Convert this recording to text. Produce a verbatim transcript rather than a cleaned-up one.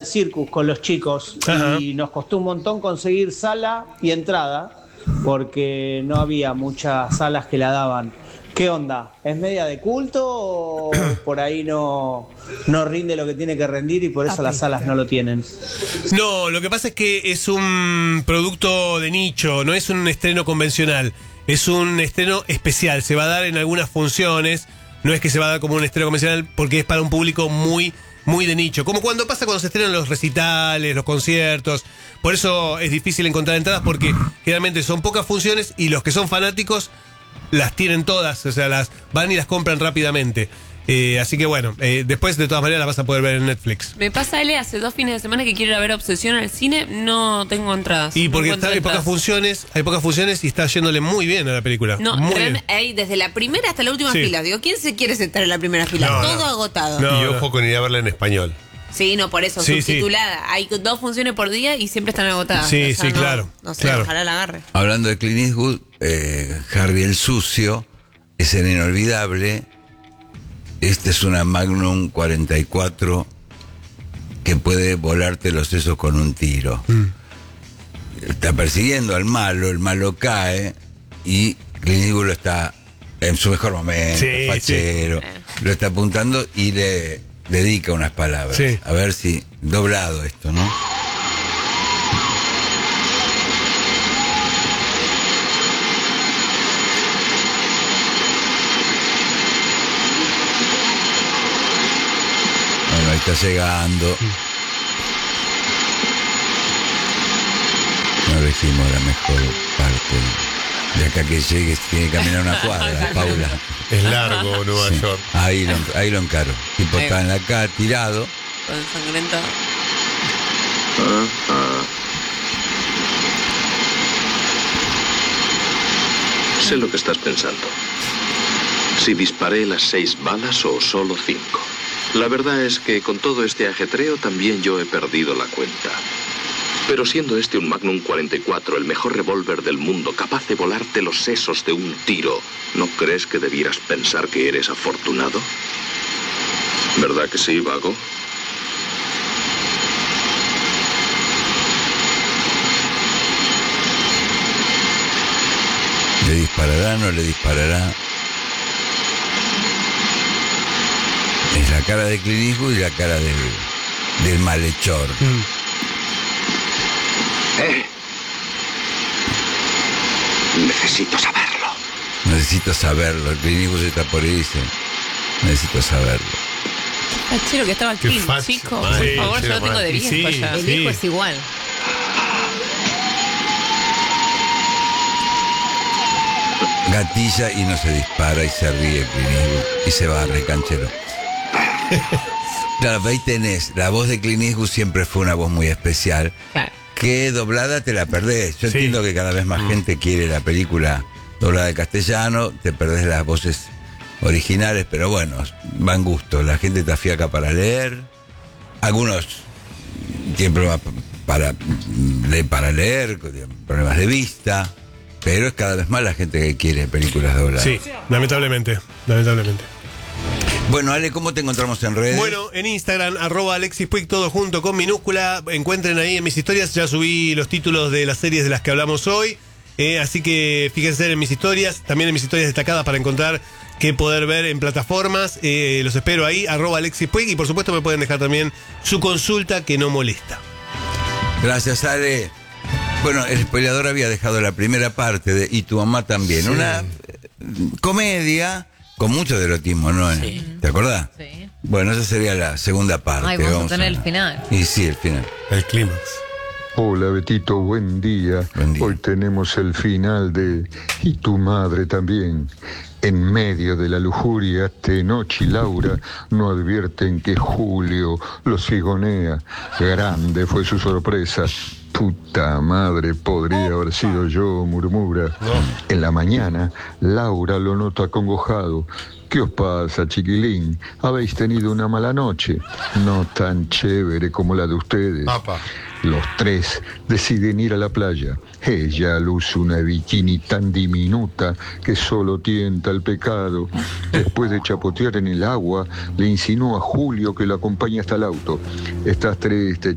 Circus con los chicos. Ajá. Y nos costó un montón conseguir sala y entrada porque no había muchas salas que la daban. ¿Qué onda? ¿Es media de culto o por ahí no, no rinde lo que tiene que rendir y por eso las salas no lo tienen? No, lo que pasa es que es un producto de nicho, no es un estreno convencional, es un estreno especial, se va a dar en algunas funciones, no es que se va a dar como un estreno convencional porque es para un público muy, muy de nicho, como cuando pasa cuando se estrenan los recitales, los conciertos. Por eso es difícil encontrar entradas porque generalmente son pocas funciones y los que son fanáticos las tienen todas, o sea, las van y las compran rápidamente. Eh, así que bueno, eh, después de todas maneras las vas a poder ver en Netflix. Me pasa, L, hace dos fines de semana que quiero ir a ver Obsesión al cine, no tengo entradas. Y porque no está, hay pocas funciones, hay pocas funciones y está yéndole muy bien a la película. No, muy bien. Hay desde la primera hasta la última sí. fila. Digo, ¿quién se quiere sentar en la primera fila? No, Todo no. agotado. No, y ojo no. con ir a verla en español. Sí, no, por eso, sí, subtitulada. Sí. Hay dos funciones por día y siempre están agotadas. Sí, o sea, sí, no, claro. No sé, claro. ojalá la agarre. Hablando de Clint Eastwood, eh, Harvey el Sucio, escena inolvidable. Este es una Magnum cuarenta y cuatro que puede volarte los sesos con un tiro. Mm. Está persiguiendo al malo, el malo cae y Clint Eastwood lo está en su mejor momento, sí, fachero, sí. lo está apuntando y le dedica unas palabras. Sí. A ver si doblado esto, ¿no? Bueno, ahí está llegando. No elegimos la mejor parte. De acá que llegue tiene que caminar una cuadra, Paula. Es largo Nueva Sí. York. Ahí lo, ahí lo encaro. El tipo Ahí. está en la cara, tirado. Con sangrento. Sé lo que estás pensando. Si disparé las seis balas o solo cinco. La verdad es que con todo este ajetreo también yo he perdido la cuenta. Pero siendo este un Magnum cuarenta y cuatro, el mejor revólver del mundo, capaz de volarte los sesos de un tiro, ¿no crees que debieras pensar que eres afortunado? ¿Verdad que sí, vago? ¿Le disparará o no le disparará? Es la cara de Clint Eastwood y la cara del, del malhechor. Mm. Eh. Necesito saberlo. Necesito saberlo. El Clint Eastwood está por ahí y dice, necesito saberlo. Achero que estaba Qué aquí, fácil, chico. madre, Por favor, sí, yo lo tengo madre. de viejo Sí, ya. sí. El hijo es igual. Gatilla y no se dispara y se ríe Clint Eastwood y se va recanchero. Claro, ahí tenés, la voz de Clint Eastwood siempre fue una voz muy especial. Claro. Que doblada te la perdés. Yo Sí. entiendo que cada vez más Mm. gente quiere la película doblada de castellano, te perdés las voces originales, pero bueno, van gustos. La gente está fiaca para leer. Algunos tienen problemas para, para leer, problemas de vista, pero es cada vez más la gente que quiere películas dobladas. Sí, lamentablemente, lamentablemente. Bueno, Ale, ¿cómo te encontramos en redes? Bueno, en Instagram, arroba Alexis Puig, todo junto con minúscula. Encuentren ahí en mis historias, ya subí los títulos de las series de las que hablamos hoy. Eh, así que fíjense en mis historias, también en mis historias destacadas para encontrar qué poder ver en plataformas. Eh, los espero ahí, arroba Alexis Puig. Y por supuesto me pueden dejar también su consulta que no molesta. Gracias, Ale. Bueno, el spoileador había dejado la primera parte de Y tu mamá también. Sí. Una eh, comedia con mucho erotismo, ¿no? Sí. ¿Te acordás? Sí. Bueno, esa sería la segunda parte. Ay, vamos a tener el final. Y sí, el final. El clímax. Hola Betito, buen día. Buen día. Hoy tenemos el final de Y tu madre también. En medio de la lujuria, Tenoch y Laura no advierten que Julio los figonea. Grande fue su sorpresa. Puta madre, podría haber sido yo, murmura. En la mañana, Laura lo nota acongojado. ¿Qué os pasa, chiquilín? ¿Habéis tenido una mala noche? No tan chévere como la de ustedes. Apa. Los tres deciden ir a la playa. Ella luce una bikini tan diminuta que solo tienta el pecado. Después de chapotear en el agua, le insinúa a Julio que lo acompaña hasta el auto. Estás triste,